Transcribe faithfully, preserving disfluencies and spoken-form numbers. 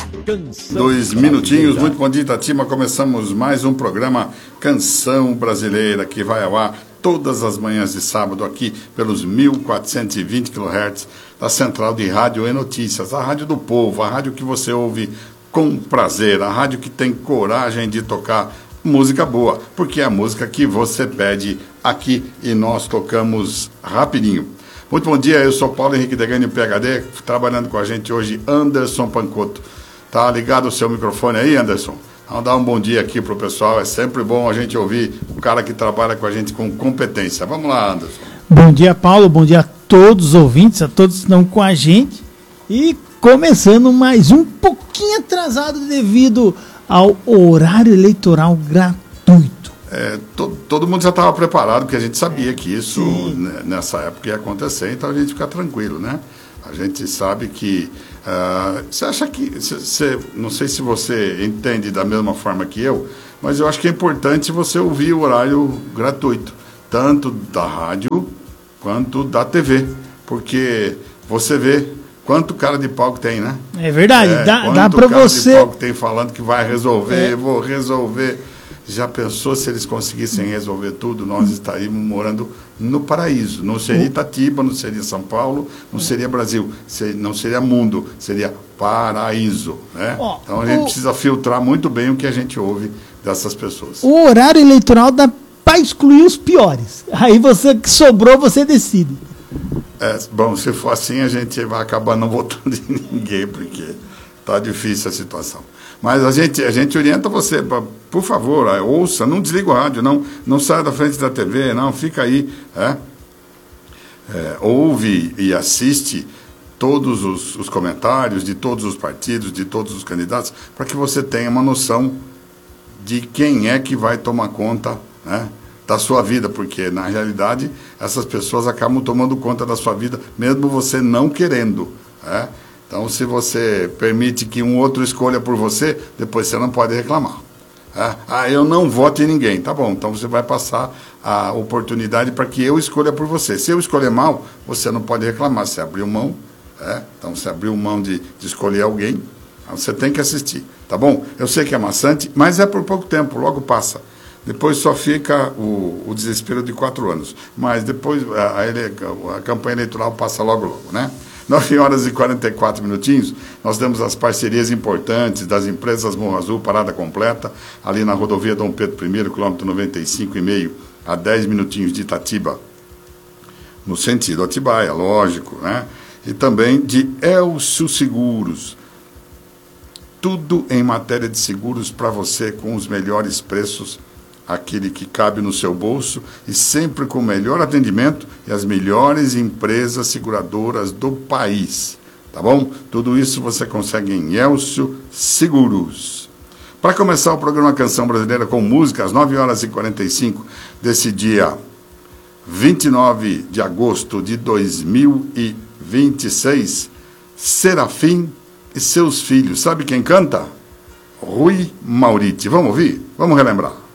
Dois minutinhos, muito bom dia, Itatiba. Começamos mais um programa Canção Brasileira, que vai ao ar todas as manhãs de sábado aqui pelos mil quatrocentos e vinte quilohertz da Central de Rádio e Notícias, a rádio do povo, a rádio que você ouve com prazer, a rádio que tem coragem de tocar música boa, porque é a música que você pede aqui e nós tocamos rapidinho. Muito bom dia, eu sou Paulo Henrique Degani, P H D, trabalhando com a gente hoje, Anderson Pancotto. Tá ligado o seu microfone aí, Anderson? Vamos dar um bom dia aqui pro pessoal, é sempre bom a gente ouvir o cara que trabalha com a gente com competência. Vamos lá, Anderson. Bom dia, Paulo, bom dia a todos os ouvintes, a todos que estão com a gente. E começando mais um pouquinho atrasado devido ao horário eleitoral gratuito. É, to, todo mundo já estava preparado, porque a gente sabia que isso né, nessa época ia acontecer, então a gente fica tranquilo, né? A gente sabe que... Uh, você acha que... Cê, cê, não sei se você entende da mesma forma que eu, mas eu acho que é importante você ouvir o horário gratuito, tanto da rádio quanto da T V, porque você vê quanto cara de pau que tem, né? É verdade, é, dá, dá para você... Quanto cara de pau que tem falando que vai resolver, é. vou resolver... Já pensou se eles conseguissem resolver tudo, nós estaríamos morando no paraíso. Não seria Itatiba, não seria São Paulo, não seria Brasil, não seria mundo, seria paraíso. Né? Oh, então a gente oh, precisa filtrar muito bem o que a gente ouve dessas pessoas. O horário eleitoral dá para excluir os piores. Aí você que sobrou, você decide. É, bom, se for assim, a gente vai acabar não votando em ninguém, porque está difícil a situação. Mas a gente, a gente orienta você, pra, por favor, ouça, não desliga o rádio, não, não saia da frente da T V, não, fica aí, é, é, ouve e assiste todos os, os comentários de todos os partidos, de todos os candidatos, para que você tenha uma noção de quem é que vai tomar conta, né, da sua vida, porque, na realidade, essas pessoas acabam tomando conta da sua vida, mesmo você não querendo, é. Então, se você permite que um outro escolha por você, depois você não pode reclamar. É? Ah, eu não voto em ninguém. Tá bom, então você vai passar a oportunidade para que eu escolha por você. Se eu escolher mal, você não pode reclamar. Você abriu mão, é? Então você abriu mão de, de escolher alguém, você tem que assistir. Tá bom? Eu sei que é maçante, mas é por pouco tempo, logo passa. Depois só fica o, o desespero de quatro anos. Mas depois a, a, a campanha eleitoral passa logo, logo, né? nove horas e quarenta e quatro minutinhos, nós demos as parcerias importantes das empresas Morro Azul, parada completa, ali na rodovia Dom Pedro I, quilômetro noventa e cinco e meio, a dez minutinhos de Itatiba, no sentido Atibaia, lógico, né? E também de Elcio Seguros. Tudo em matéria de seguros para você com os melhores preços, aquele que cabe no seu bolso e sempre com o melhor atendimento e as melhores empresas seguradoras do país. Tá bom? Tudo isso você consegue em Elcio Seguros. Para começar o programa Canção Brasileira com música, às nove horas e quarenta e cinco desse dia vinte e nove de agosto de dois mil e vinte e seis, Serafim e seus filhos. Sabe quem canta? Rui Mauriti. Vamos ouvir? Vamos relembrar.